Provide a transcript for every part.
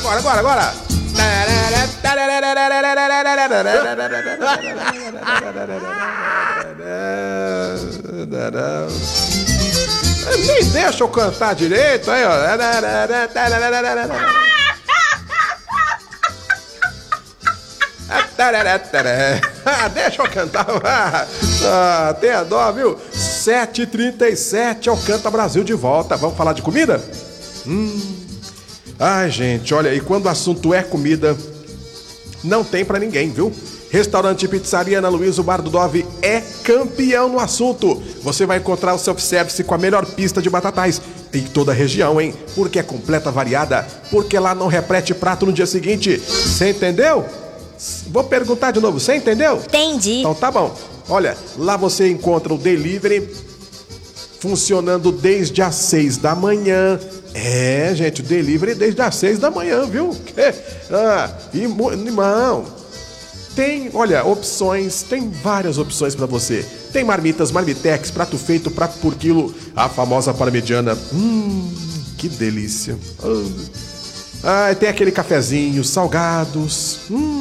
Agora. Nem deixa eu cantar direito, aí, ó. Deixa eu cantar. Tenha dó, viu? 7h37 é o Canta Brasil de volta. Vamos falar de comida? Ai, gente, olha, e quando o assunto é comida, não tem pra ninguém, viu? Restaurante e Pizzaria Ana Luísa, o Bar do Dove é campeão no assunto. Você vai encontrar o self-service com a melhor pista de batatais em toda a região, hein? Porque é completa, variada, porque lá não repete prato no dia seguinte. Você entendeu? Vou perguntar de novo, você entendeu? Entendi. Então tá bom. Olha, lá você encontra o delivery funcionando desde as 6 da manhã. É, gente, o delivery desde as 6 da manhã, viu? Irmão, tem, olha, opções, tem várias opções pra você. Tem marmitas, marmitex, prato feito, prato por quilo, a famosa parmegiana. Que delícia. Tem aquele cafezinho, salgados.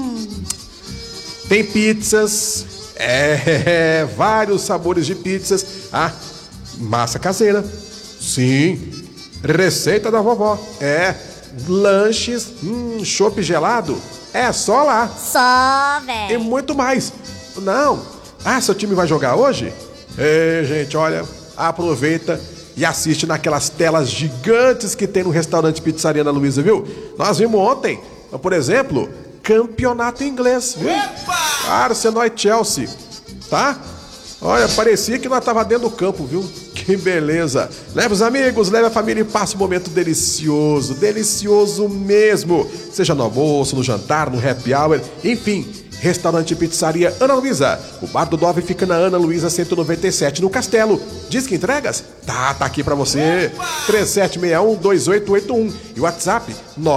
Tem pizzas. Vários sabores de pizzas. Massa caseira. Sim. Receita da vovó. Lanches. Chopp gelado. É só lá. Só, velho. E muito mais. Não. Seu time vai jogar hoje? Gente, olha, aproveita e assiste naquelas telas gigantes que tem no restaurante Pizzaria Ana Luísa, viu? Nós vimos ontem, por exemplo, campeonato inglês, viu? Arsenal e Chelsea, tá? Olha, parecia que nós tava dentro do campo, viu? Que beleza. Leve os amigos, leve a família e passe um momento delicioso, delicioso mesmo. Seja no almoço, no jantar, no happy hour, enfim. Restaurante e Pizzaria Ana Luísa. O Bar do Dove fica na Ana Luísa 197, no Castelo. Diz que entregas? Tá aqui pra você. 3761-2881. E o WhatsApp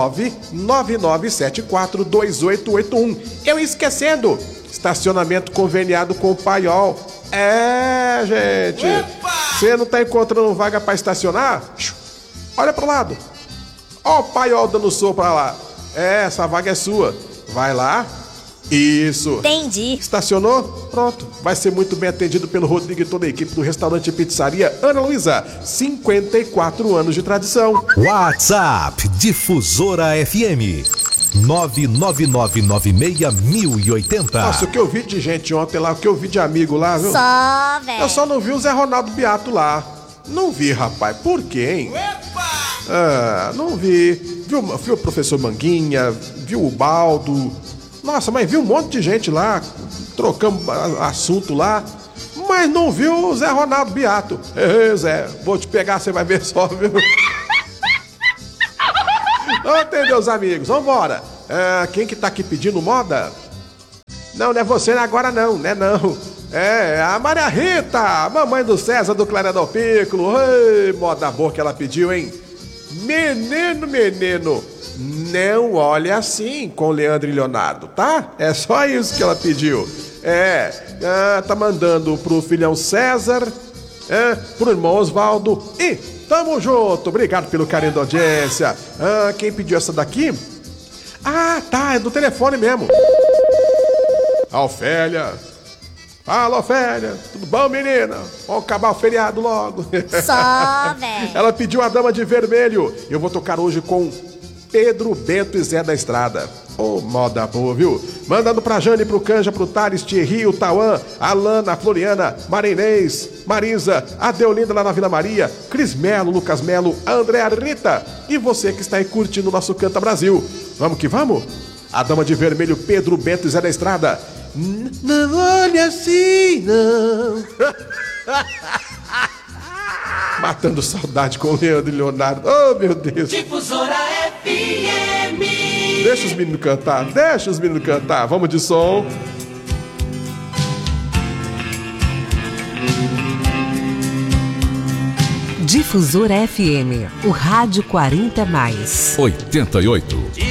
99974-2881. Eu esquecendo. Estacionamento conveniado com o Paiol. Gente. Você não tá encontrando vaga pra estacionar? Olha pro lado. Ó o Paiol dando som pra lá. Essa vaga é sua. Vai lá. Isso. Entendi. Estacionou? Pronto. Vai ser muito bem atendido pelo Rodrigo e toda a equipe do restaurante e Pizzaria Ana Luísa. 54 anos de tradição. WhatsApp Difusora FM 999961080. Nossa, o que eu vi de gente ontem lá, o que eu vi de amigo lá, viu? Só, velho. Eu só não vi o Zé Ronaldo Beato lá. Não vi, rapaz. Por quê, hein? Não vi. Viu o professor Manguinha, viu o Baldo. Nossa, mas viu um monte de gente lá, trocamos assunto lá, mas não viu o Zé Ronaldo Beato. Zé, vou te pegar, você vai ver só, viu? Entendeu, os amigos? Vambora. Quem que tá aqui pedindo moda? Não é você agora não, né não. É a Maria Rita, a mamãe do César do Clareador Piccolo. Moda boa que ela pediu, hein? Menino. Não olhe assim com Leandro e Leonardo, tá? É só isso que ela pediu. Tá mandando pro filhão César, pro irmão Osvaldo e tamo junto. Obrigado pelo carinho da audiência. Quem pediu essa daqui? Tá, é do telefone mesmo. Ofélia. Fala, Ofélia. Tudo bom, menina? Vamos acabar o feriado logo. Só, velho. Ela pediu a Dama de Vermelho. Eu vou tocar hoje com Pedro Bento e Zé da Estrada. Moda boa, viu? Mandando pra Jane, pro Canja, pro Thales, Thierry, o Tauan, a Lana, a Floriana, Marinês, Marisa, a Deolinda lá na Vila Maria, Cris Melo, Lucas Melo, a Andréa Rita e você que está aí curtindo o nosso Canta Brasil. Vamos que vamos? A Dama de Vermelho, Pedro Bento e Zé da Estrada. Não olhe assim, não. Matando saudade com o Leandro e Leonardo. Oh, meu Deus. Difusora FM. Deixa os meninos cantar. Vamos de som. Difusora FM, o rádio 40+. 88.